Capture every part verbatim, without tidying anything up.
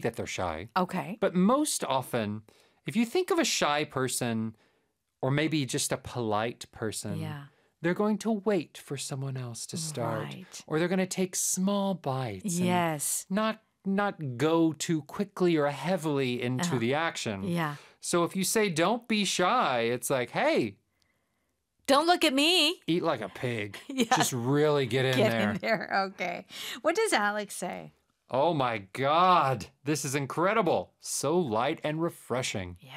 that they're shy. Okay. But most often, if you think of a shy person or maybe just a polite person, Yeah. they're going to wait for someone else to start. Right. Or they're going to take small bites. Yes. And not, not go too quickly or heavily into Uh-huh. the action. Yeah. So if you say, don't be shy, it's like, hey, don't look at me. eat like a pig. Yeah. Just really get in Get there. in there. Okay. What does Alex say? Oh my God, this is incredible. So light and refreshing. Yeah.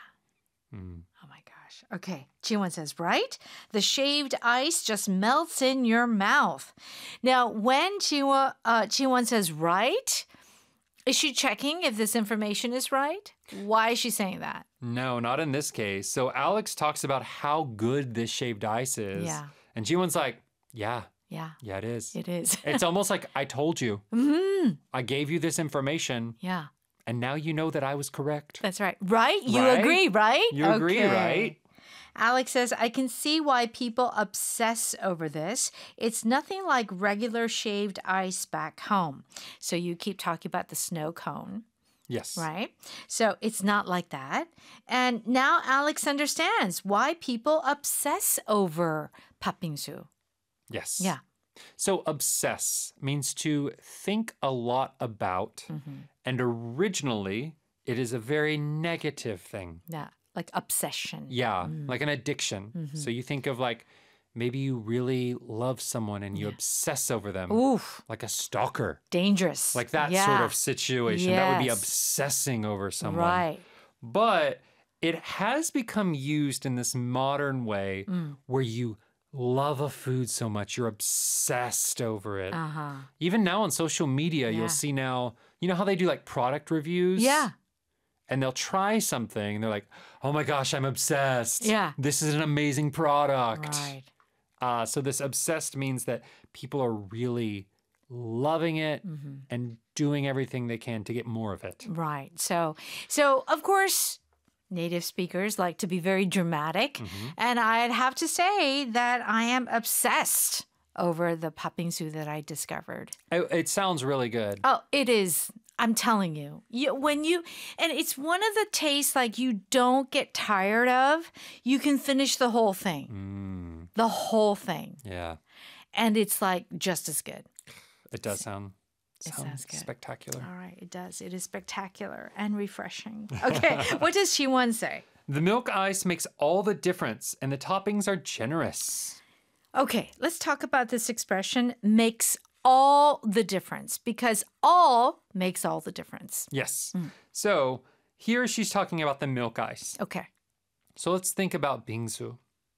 Hmm. Oh my gosh. Okay. Chiwon says, right? The shaved ice just melts in your mouth. Now, when Chiwon, uh, Chiwon says, right, is she checking if this information is right? Why is she saying that? No, not in this case. So Alex talks about how good this shaved ice is. Yeah. And Jiwon's like, yeah, Yeah, yeah, it is. it is. It's almost like I told you. Mm-hmm. I gave you this information. Yeah, And now you know that I was correct. that's right. Right? You Right? agree, right? You agree, Okay. right? Alex says, I can see why people obsess over this. It's nothing like regular shaved ice back home. So you keep talking about the snow cone, Yes. right? So it's not like that. And now Alex understands why people obsess over papingsu. Yes. Yeah. So obsess means to think a lot about. Mm-hmm. And originally, it is a very negative thing. Yeah, like obsession. Yeah, like an addiction. Mm-hmm. So you think of like maybe you really love someone and you Yeah. obsess over them. Oof, Like a stalker. dangerous. Like that yeah. sort of situation. That would be Yes. obsessing over someone. Right. But it has become used in this modern way Mm. where you love a food so much, you're obsessed over it. Uh-huh. Even now on social media, Yeah. you'll see now, you know how they do like product reviews? Yeah. And they'll try something and they're like, oh my gosh, I'm obsessed. Yeah. This is an amazing product. Right. Uh, so this obsessed means that people are really loving it Mm-hmm. and doing everything they can to get more of it. Right. So, so of course, native speakers like to be very dramatic, Mhm. and I'd have to say that I am obsessed over the papingsu that I discovered. It, it sounds really good. Oh, it is. I'm telling you, you, when you, and it's one of the tastes like you don't get tired of. You can finish the whole thing, Mm, the whole thing, yeah, and it's like just as good. it does sound, It sound sounds good. spectacular. All right, it does. It is spectacular and refreshing. Okay, what does Chiwon say? The milk ice makes all the difference and the toppings are generous. Okay, let's talk about this expression, makes all the difference, because all makes all the difference. Yes. Mm. So here she's talking about the milk ice. Okay. So let's think about bingsu.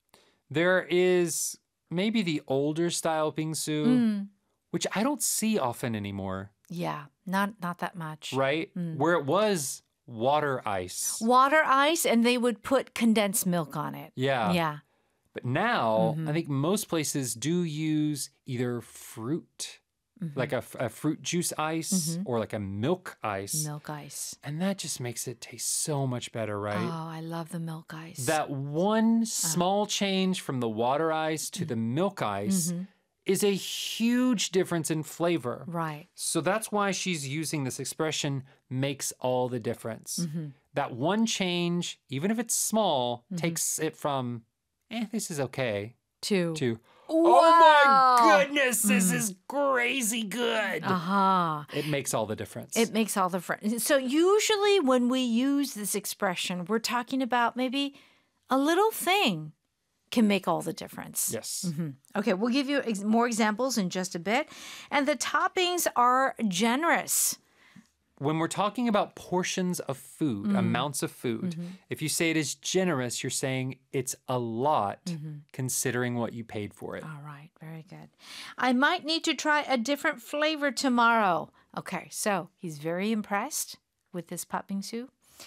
There is maybe the older style bingsu, Mm, which I don't see often anymore, yeah, not not that much. right? Mm. Where it was water ice. Water ice, and they would put condensed milk on it. Yeah. Yeah. But now Mhm. I think most places do use either fruit, Mhm. like a, f- a fruit juice ice Mhm. or like a milk ice. Milk ice. And that just makes it taste so much better, right? Oh, I love the milk ice. That one small change from the water ice to the milk ice Mhm. is a huge difference in flavor. Right. So that's why she's using this expression, makes all the difference. Mhm. That one change, even if it's small, Mhm. takes it from, eh, this is okay, Two. to, Wow. oh my goodness, this Mm. is crazy good. Uh-huh. It makes all the difference. It makes all the difference. So usually when we use this expression, we're talking about maybe a little thing can make all the difference. yes. Mhm. Okay, we'll give you ex- more examples in just a bit. And the toppings are generous. When we're talking about portions of food, Mm. amounts of food, Mm-hmm. if you say it is generous, you're saying it's a lot Mm-hmm. considering what you paid for it. All right, very good. I might need to try a different flavor tomorrow. Okay, so he's very impressed with this papingsu.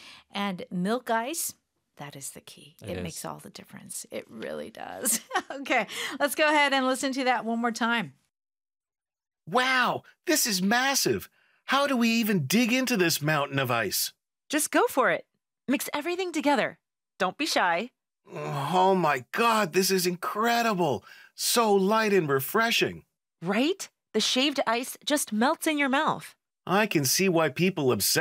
And milk ice, that is the key. It It, is. makes all the difference. It really does. Okay, let's go ahead and listen to that one more time. Wow, this is massive. How do we even dig into this mountain of ice? Just go for it. Mix everything together. Don't be shy. Oh my God, this is incredible. So light and refreshing. Right? The shaved ice just melts in your mouth. I can see why people obsess